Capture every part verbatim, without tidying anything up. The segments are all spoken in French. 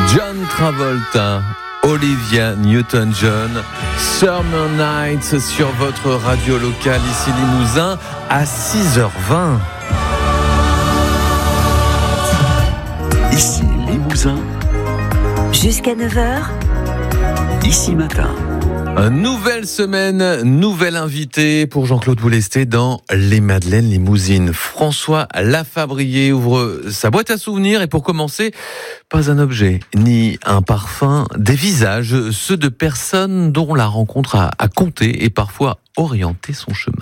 John Travolta, Olivia Newton-John, Summer Nights sur votre radio locale ici Limousin à six heures vingt. Ici Limousin. Jusqu'à neuf heures. Ici Matin. Nouvelle semaine, nouvel invité pour Jean-Claude Boulesté dans Les Madeleines Limousines. François Lafabrié ouvre sa boîte à souvenirs et pour commencer, pas un objet, ni un parfum, des visages, ceux de personnes dont la rencontre a, a compté et parfois orienté son chemin.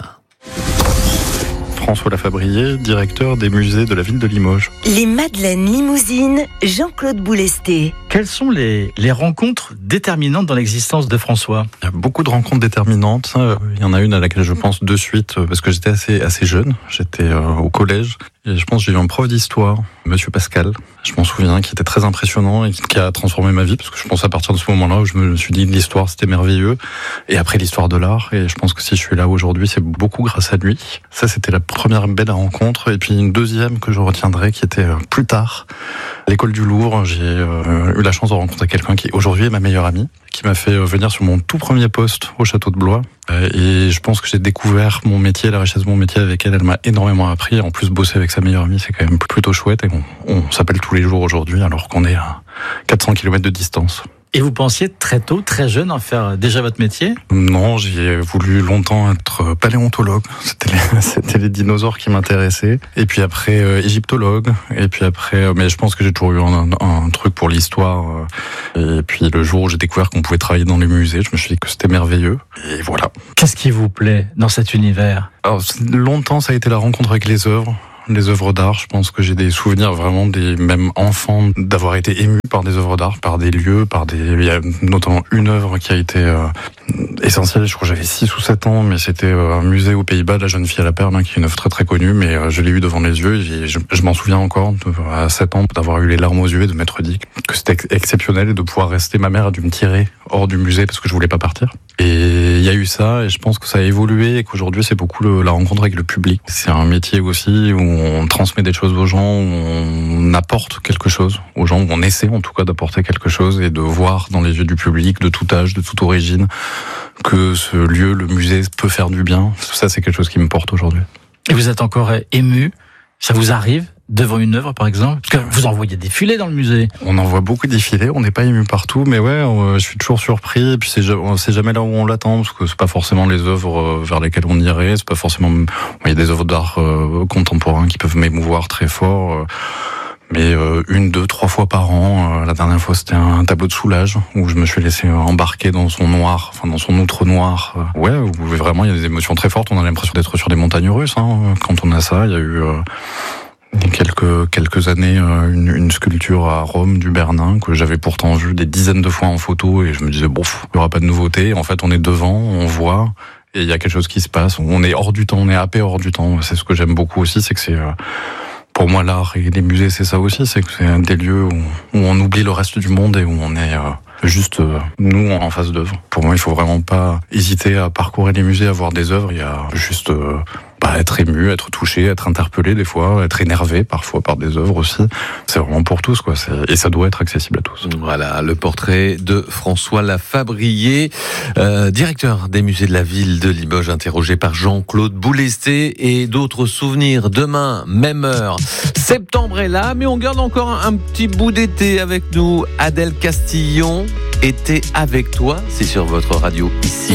François Lafabrié, directeur des musées de la ville de Limoges. Les Madeleines Limousines, Jean-Claude Boulesté. Quelles sont les, les rencontres déterminantes dans l'existence de François ? Il y a beaucoup de rencontres déterminantes. Il y en a une à laquelle je pense de suite parce que j'étais assez, assez jeune. J'étais euh, au collège et je pense que j'ai eu un prof d'histoire, Monsieur Pascal. Je m'en souviens, qui était très impressionnant et qui a transformé ma vie parce que je pense à partir de ce moment-là où je me suis dit l'histoire c'était merveilleux et après l'histoire de l'art et je pense que si je suis là aujourd'hui c'est beaucoup grâce à lui. Ça c'était la première belle rencontre et puis une deuxième que je retiendrai qui était plus tard. À l'école du Louvre, j'ai euh, eu la chance de rencontrer quelqu'un qui aujourd'hui est ma meilleure amie, qui m'a fait venir sur mon tout premier poste au château de Blois. Et je pense que j'ai découvert mon métier, la richesse de mon métier avec elle. Elle m'a énormément appris. En plus, bosser avec sa meilleure amie, c'est quand même plutôt chouette. Et on, on s'appelle tous les jours aujourd'hui, alors qu'on est à quatre cents kilomètres de distance. Et vous pensiez très tôt, très jeune, en faire déjà votre métier ? Non, j'ai voulu longtemps être paléontologue. C'était les, c'était les dinosaures qui m'intéressaient. Et puis après, euh, égyptologue. Et puis après, euh, mais je pense que j'ai toujours eu un, un truc pour l'histoire. Euh, et puis le jour où j'ai découvert qu'on pouvait travailler dans les musées, je me suis dit que c'était merveilleux. Et voilà. Qu'est-ce qui vous plaît dans cet univers ? Alors, longtemps, ça a été la rencontre avec les œuvres. Les œuvres d'art, je pense que j'ai des souvenirs vraiment des mêmes enfants d'avoir été émus par des œuvres d'art, par des lieux, par des. Il y a notamment une œuvre qui a été euh, essentielle. Je crois que j'avais six ou sept ans, mais c'était euh, un musée aux Pays-Bas, de la jeune fille à la perle, hein, qui est une œuvre très très connue, mais euh, je l'ai eu devant les yeux. Et je, je m'en souviens encore de, à sept ans d'avoir eu les larmes aux yeux et de m'être dit que c'était ex- exceptionnel et de pouvoir rester. Ma mère a dû me tirer hors du musée parce que je voulais pas partir. Et il y a eu ça, et je pense que ça a évolué et qu'aujourd'hui c'est beaucoup le, la rencontre avec le public. C'est un métier aussi où on transmet des choses aux gens, où on apporte quelque chose aux gens, où on essaie en tout cas d'apporter quelque chose et de voir dans les yeux du public de tout âge, de toute origine, que ce lieu, le musée, peut faire du bien. Ça c'est quelque chose qui me porte aujourd'hui. Et vous êtes encore ému ? Ça vous arrive ? Devant une œuvre, par exemple? Parce que vous en voyez défiler dans le musée. On en voit beaucoup défiler, on n'est pas ému partout, mais ouais, euh, je suis toujours surpris, et puis c'est, on sait jamais là où on l'attend, parce que c'est pas forcément les œuvres vers lesquelles on irait, c'est pas forcément, il y a des œuvres d'art euh, contemporains qui peuvent m'émouvoir très fort, euh, mais euh, une, deux, trois fois par an. Euh, la dernière fois, c'était un tableau de Soulages, où je me suis laissé embarquer dans son noir, enfin dans son outre noir. Euh, ouais, où vraiment, il y a des émotions très fortes, on a l'impression d'être sur des montagnes russes, hein, quand on a ça. Il y a eu... Euh, Il y a quelques, quelques années, une, une sculpture à Rome du Bernin que j'avais pourtant vue des dizaines de fois en photo et je me disais, bon, il n'y aura pas de nouveauté. En fait, on est devant, on voit et il y a quelque chose qui se passe. On est hors du temps, on est happé hors du temps. C'est ce que j'aime beaucoup aussi, c'est que c'est, pour moi, l'art et les musées, c'est ça aussi. C'est que c'est des lieux où, où on oublie le reste du monde et où on est juste nous en face d'œuvres. Pour moi, il faut vraiment pas hésiter à parcourir les musées, à voir des œuvres. Il y a juste... Bah, être ému, être touché, être interpellé des fois, être énervé parfois par des œuvres aussi. C'est vraiment pour tous, quoi. C'est... Et ça doit être accessible à tous. Voilà, le portrait de François Lafabrié, euh, directeur des musées de la ville de Limoges, interrogé par Jean-Claude Boulesté, et d'autres souvenirs demain, même heure. Septembre est là, mais on garde encore un, un petit bout d'été avec nous. Adèle Castillon, été avec toi, c'est sur votre radio ici.